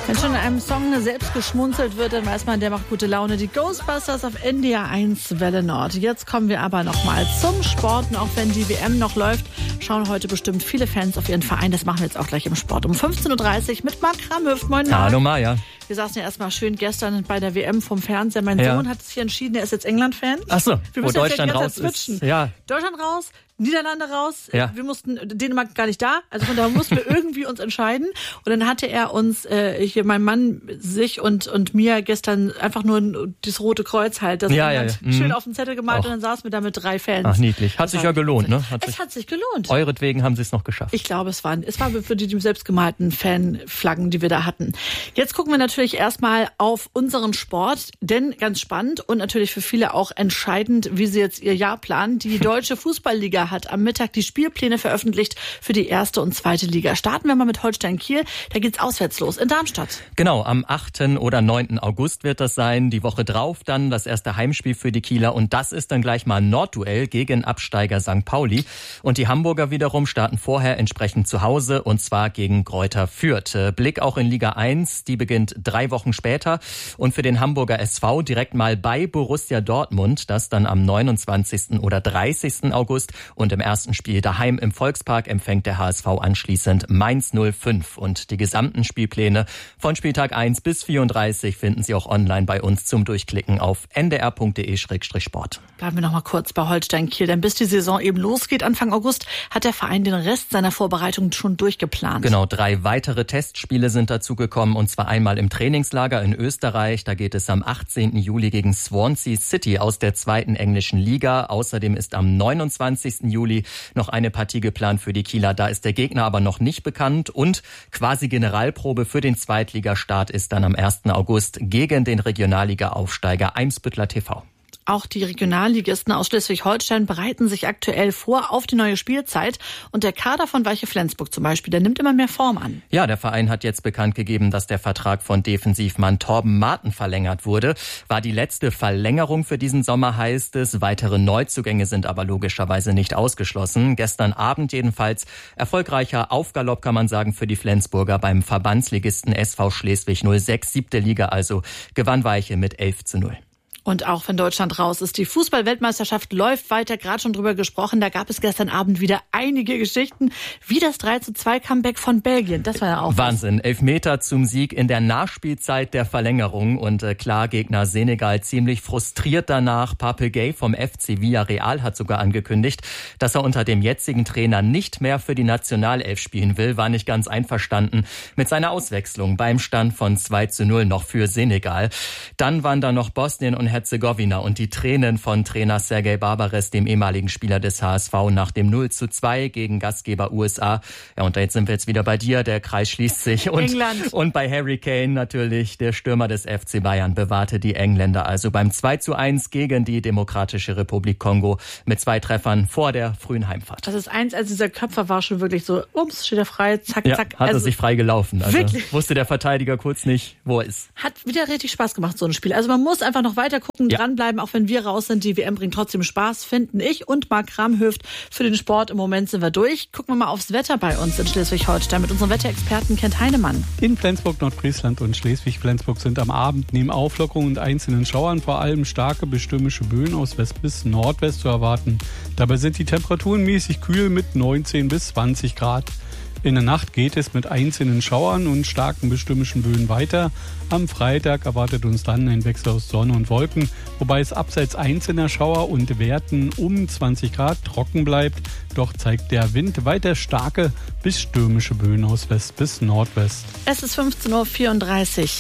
Wenn schon in einem Song selbst geschmunzelt wird, dann weiß man, der macht gute Laune. Die Ghostbusters auf NDR 1 Welle Nord. Jetzt kommen wir aber nochmal zum Sport. Und auch wenn die WM noch läuft, schauen heute bestimmt viele Fans auf ihren Verein. Das machen wir jetzt auch gleich im Sport. Um 15.30 Uhr mit Marc Kramhöft. Moin, Marc. Hallo, Maja. Wir saßen ja erstmal schön gestern bei der WM vom Fernseher. Mein Sohn hat sich entschieden, er ist jetzt England-Fan. Ach so, wo Deutschland raus ist. Ja. Deutschland raus, Niederlande raus. Ja. Wir mussten, Dänemark gar nicht da. Also von daher mussten wir irgendwie uns entscheiden. Und dann hatte er uns, hier mein Mann, sich und mir gestern einfach nur das Rote Kreuz halt, das schön auf den Zettel gemalt und dann saßen wir da mit 3 Fans. Ach, niedlich. Hat sich ja gelohnt, ne? Es hat sich gelohnt. Euretwegen haben sie es noch geschafft. Ich glaube, es war für die selbstgemalten Fanflaggen, die wir da hatten. Jetzt gucken wir natürlich erstmal auf unseren Sport, denn ganz spannend und natürlich für viele auch entscheidend, wie sie jetzt ihr Jahr planen. Die Deutsche Fußballliga hat am Mittag die Spielpläne veröffentlicht für die 1. und 2. Liga. Starten wir mal mit Holstein Kiel. Da geht's auswärts los in Darmstadt. Genau, am 8. oder 9. August wird das sein. Die Woche drauf dann das erste Heimspiel für die Kieler. Und das ist dann gleich mal ein Nordduell gegen Absteiger St. Pauli. Und die Hamburger wiederum starten vorher entsprechend zu Hause und zwar gegen Greuther Fürth. Blick auch in Liga 1. Die beginnt 3 Wochen später. Und für den Hamburger SV direkt mal bei Borussia Dortmund. Das dann am 29. oder 30. August. Und im ersten Spiel daheim im Volkspark empfängt der HSV anschließend Mainz 05. Und die gesamten Spielpläne von Spieltag 1 bis 34 finden Sie auch online bei uns zum Durchklicken auf ndr.de/sport. Bleiben wir noch mal kurz bei Holstein Kiel, denn bis die Saison eben losgeht, Anfang August, hat der Verein den Rest seiner Vorbereitung schon durchgeplant. Genau, 3 weitere Testspiele sind dazugekommen und zwar einmal im Trainingslager in Österreich. Da geht es am 18. Juli gegen Swansea City aus der 2. englischen Liga. Außerdem ist am 29. Juli noch eine Partie geplant für die Kieler. Da ist der Gegner aber noch nicht bekannt und quasi Generalprobe für den Zweitligastart ist dann am 1. August gegen den Regionalliga-Aufsteiger Eimsbüttler TV. Auch die Regionalligisten aus Schleswig-Holstein bereiten sich aktuell vor auf die neue Spielzeit. Und der Kader von Weiche Flensburg zum Beispiel, der nimmt immer mehr Form an. Ja, der Verein hat jetzt bekannt gegeben, dass der Vertrag von Defensivmann Torben Marten verlängert wurde. War die letzte Verlängerung für diesen Sommer, heißt es. Weitere Neuzugänge sind aber logischerweise nicht ausgeschlossen. Gestern Abend jedenfalls erfolgreicher Aufgalopp, kann man sagen, für die Flensburger beim Verbandsligisten SV Schleswig 06, 7. Liga also, gewann Weiche mit 11:0. Und auch wenn Deutschland raus ist, die Fußball-Weltmeisterschaft läuft weiter, gerade schon drüber gesprochen. Da gab es gestern Abend wieder einige Geschichten, wie das 3:2-Comeback von Belgien. Das war ja auch Wahnsinn. 11 Meter zum Sieg in der Nachspielzeit der Verlängerung. Und klar, Gegner Senegal ziemlich frustriert danach. Pape Gueye vom FC Villarreal hat sogar angekündigt, dass er unter dem jetzigen Trainer nicht mehr für die Nationalelf spielen will. War nicht ganz einverstanden mit seiner Auswechslung beim Stand von 2:0 noch für Senegal. Dann waren da noch Bosnien und Herzegowina und die Tränen von Trainer Sergej Barbares, dem ehemaligen Spieler des HSV, nach dem 0:2 gegen Gastgeber USA. Ja, und jetzt sind wir jetzt wieder bei dir. Der Kreis schließt sich. Und bei Harry Kane natürlich, der Stürmer des FC Bayern, bewahrte die Engländer also beim 2:1 gegen die Demokratische Republik Kongo mit 2 Treffern vor der frühen Heimfahrt. Das ist eins, als dieser Köpfer war schon wirklich so, ups, steht er frei, zack, zack. Hat er sich frei gelaufen. Also wirklich? Wusste der Verteidiger kurz nicht, wo er ist. Hat wieder richtig Spaß gemacht, so ein Spiel. Also man muss einfach noch weiter gucken, dranbleiben, auch wenn wir raus sind. Die WM bringt trotzdem Spaß, finden ich und Marc Kramhöft für den Sport. Im Moment sind wir durch. Gucken wir mal aufs Wetter bei uns in Schleswig-Holstein mit unserem Wetterexperten Kent Heinemann. In Flensburg, Nordfriesland und Schleswig-Flensburg sind am Abend neben Auflockerungen und einzelnen Schauern vor allem starke bis stürmische Böen aus West bis Nordwest zu erwarten. Dabei sind die Temperaturen mäßig kühl mit 19 bis 20 Grad. In der Nacht geht es mit einzelnen Schauern und starken bis stürmischen Böen weiter. Am Freitag erwartet uns dann ein Wechsel aus Sonne und Wolken, wobei es abseits einzelner Schauer und Werten um 20 Grad trocken bleibt. Doch zeigt der Wind weiter starke bis stürmische Böen aus West bis Nordwest. Es ist 15:34 Uhr.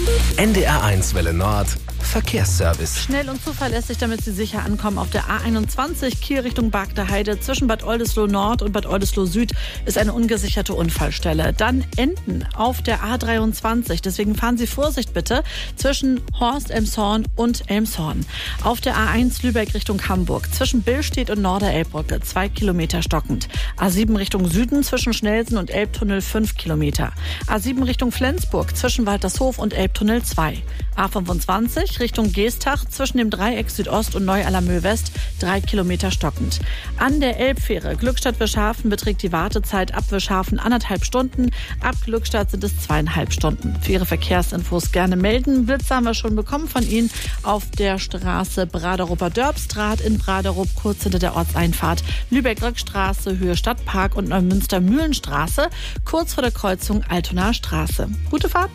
NDR 1 Welle Nord. Verkehrsservice. Schnell und zuverlässig, damit Sie sicher ankommen. Auf der A21 Kiel Richtung Bargter Heide zwischen Bad Oldesloe Nord und Bad Oldesloe Süd ist eine ungesicherte Unfallstelle. Dann Enden auf der A23. Deswegen fahren Sie Vorsicht bitte zwischen Horst, Elmshorn und Elmshorn. Auf der A1 Lübeck Richtung Hamburg zwischen Billstedt und Norderelbbrücke 2 Kilometer stockend. A7 Richtung Süden zwischen Schnelsen und Elbtunnel 5 Kilometer. A7 Richtung Flensburg zwischen Waltershof und Elbtunnel 2. A25 A23 Richtung Geestach zwischen dem Dreieck Südost und Neu-Allermöh West 3 Kilometer stockend. An der Elbfähre Glückstadt-Wischhafen beträgt die Wartezeit ab Wischhafen 1,5 Stunden. Ab Glückstadt sind es 2,5 Stunden. Für Ihre Verkehrsinfos gerne melden. Blitze haben wir schon bekommen von Ihnen auf der Straße Braderuper-Dörbstraat in Braderup, kurz hinter der Ortseinfahrt. Lübeck-Rückstraße, Höhe Stadtpark und Neumünster-Mühlenstraße, kurz vor der Kreuzung Altonaer Straße. Gute Fahrt!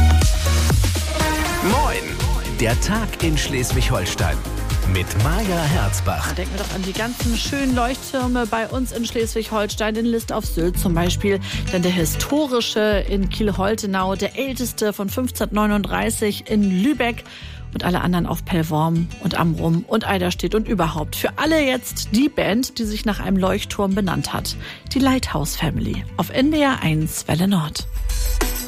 Moin! Der Tag in Schleswig-Holstein mit Maja Herzbach. Denken wir doch an die ganzen schönen Leuchttürme bei uns in Schleswig-Holstein, in List auf Sylt zum Beispiel. Dann der historische in Kiel-Holtenau, der älteste von 1539 in Lübeck. Und alle anderen auf Pellworm und Amrum und Eiderstedt und überhaupt. Für alle jetzt die Band, die sich nach einem Leuchtturm benannt hat. Die Lighthouse Family auf NDR 1 Welle Nord.